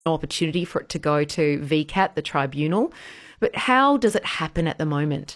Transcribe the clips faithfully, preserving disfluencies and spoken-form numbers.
opportunity for it to go to V CAT, the tribunal. But how does it happen at the moment?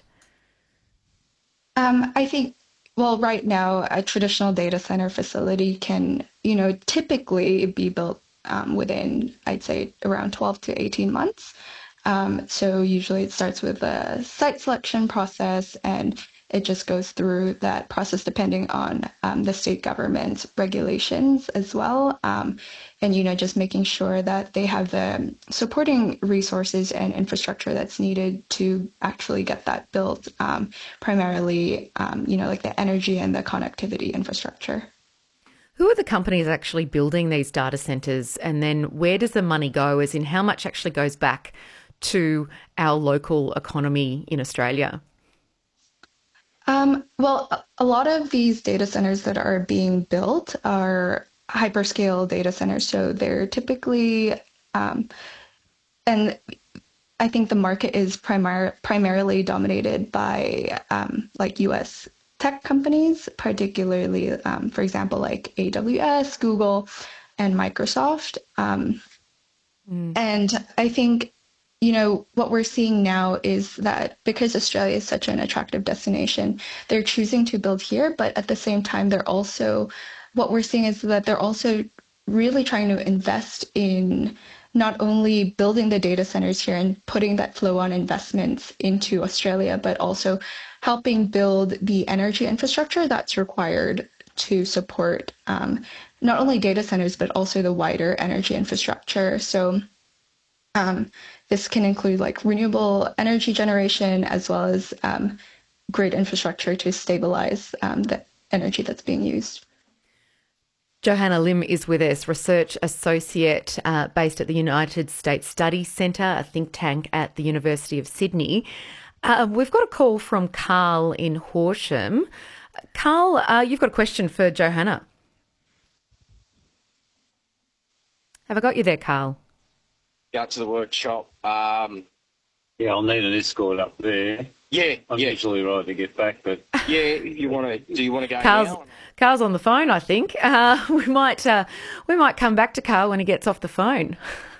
Um, I think, well, right now, a traditional data center facility can, you know, typically be built um, within, I'd say, around twelve to eighteen months. Um, so usually it starts with a site selection process and it just goes through that process depending on um, the state government's regulations as well. Um, and, you know, just making sure that they have the supporting resources and infrastructure that's needed to actually get that built, um, primarily, um, you know, like the energy and the connectivity infrastructure. Who are the companies actually building these data centers? And then where does the money go, as in how much actually goes back to our local economy in Australia? Um, well, a a lot of these data centers that are being built are hyperscale data centers. So they're typically, um, and I think the market is primar primarily dominated by um, like U S tech companies, particularly, um, for example, like A W S, Google, and Microsoft. Um, Mm. and I think, you know, what we're seeing now is that because Australia is such an attractive destination, they're choosing to build here, but at the same time, they're also, what we're seeing is that they're also really trying to invest in not only building the data centers here and putting that flow on investments into Australia, but also helping build the energy infrastructure that's required to support um, not only data centers, but also the wider energy infrastructure. So um, this can include like renewable energy generation as well as um, grid infrastructure to stabilize um, the energy that's being used. Johanna Lim is with us, research associate uh, based at the United States Study Centre, a think tank at the University of Sydney. Uh, we've got a call from Carl in Horsham. Carl, uh, you've got a question for Johanna. Have I got you there, Carl? Out to the workshop. Um, Yeah, I'll need an escort up there. yeah, I'm yeah, usually right to get back, but yeah. You want to? Do you want to go Carl's now? Carl's on the phone, I think. Uh, we might uh, we might come back to Carl when he gets off the phone.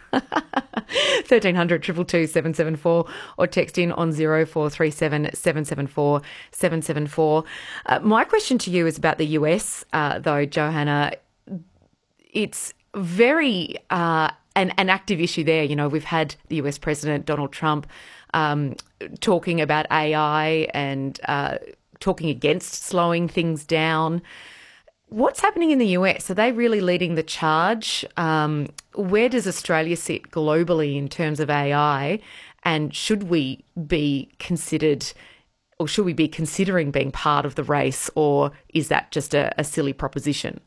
thirteen hundred two two two seven seven four or text in on zero four three seven seven seven four seven seven four. Uh, my question to you is about the U S, uh, though, Johanna. It's very uh, an, an active issue there. You know, we've had the U S President Donald Trump um, talking about A I and uh, talking against slowing things down. What's happening in the U S? Are they really leading the charge? Um, where does Australia sit globally in terms of A I? And should we be considered, or should we be considering being part of the race, or is that just a, a silly proposition?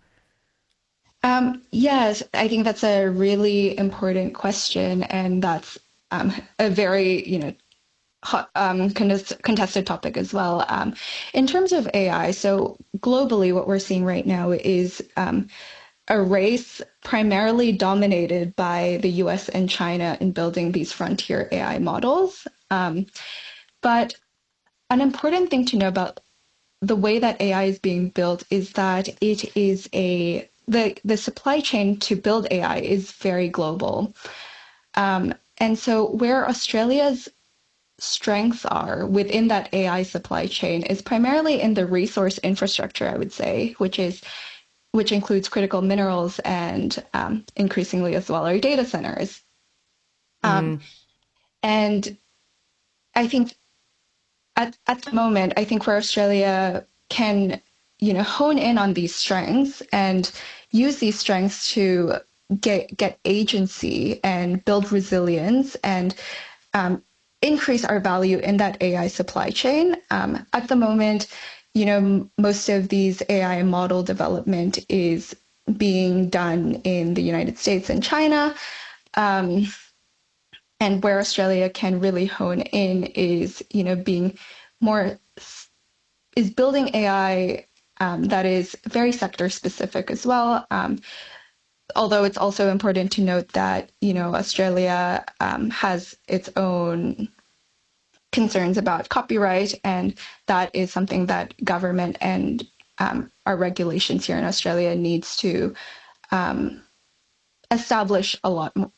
Um, yes, I think that's a really important question, and that's um, a very, you know, hot, um, contest contested topic as well. Um, in terms of A I, so globally, what we're seeing right now is um, a race primarily dominated by the U S and China in building these frontier A I models. Um, but an important thing to know about the way that A I is being built is that it is a the the supply chain to build A I is very global. Um, and so where Australia's strengths are within that A I supply chain is primarily in the resource infrastructure, I would say, which is which includes critical minerals and um, increasingly as well our data centers. Um, Mm. and I think at, at the moment, I think where Australia can, you know, hone in on these strengths and use these strengths to get get agency and build resilience and um, increase our value in that A I supply chain. Um, at the moment, you know, most of these A I model development is being done in the United States and China. Um, and where Australia can really hone in is, you know, being more is building A I um, that is very sector specific as well. Um, although it's also important to note that, you know, Australia um, has its own concerns about copyright, and that is something that government and um, our regulations here in Australia needs to um, establish a lot